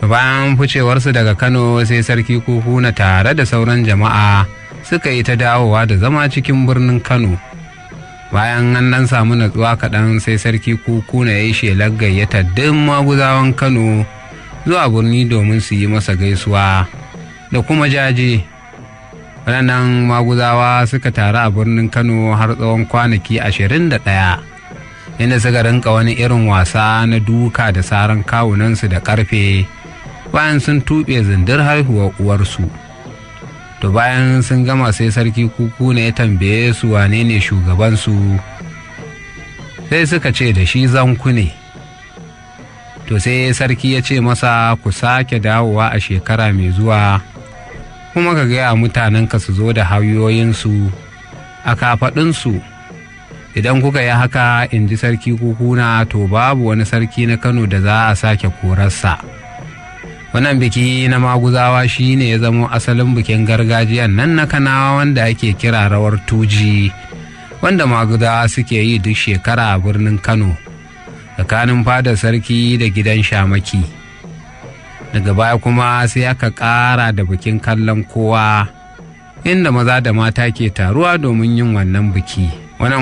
Bayan ficewarsu daga Kano sai sarki Kukuna tare da sauran jama'a suka yi ta dawowa da zama cikin birnin Kano. Bayan an dan samu natsuwa kaɗan sai sarki Kukuna ya yi shelar gayyata duk maguzawan Kano zuwa birni domin su yi masa gaisuwa da kuma jaje. Ranar maguzawa suka taru a birnin Kano har tsawon kwanaki 21, inda suka rinka wani irin wasa na duka da saran kawunansu da ƙarfe bayan sun tuɓe zindir haihuwar uwarsu. To bayan sun gama sai sarki Kukuna ya tambaye su wane ne shugabansu, sai suka ce da shi Zanku ne. To sai sarki ya ce masa, ku sake dawowa a shekara mai zuwa kuma ka gaya mutanenka su zo da hayoyinsu a kafaɗinsu. Idan kuka yi haka, in ji sarki Kukuna, to babu wani sarki na Kano da za a sake korarsa. Wannan biki na maguzawa shi ne ya zamo asalin bikin gargajiyan nan na Kanawa wanda ake kira rawar tuji, wanda maguzawa suke yi duk shekara a birnin Kano tsakanin fadar sarki da gidan Shamaki. Daga baya kuma sai aka ƙara da bikin kallon kowa, inda maza da mata ke taruwa domin yin wannan biki.